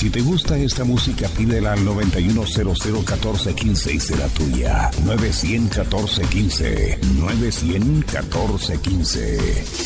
Si te gusta esta música, pídela al 91001415 y será tuya. 900-1415. 900-1415.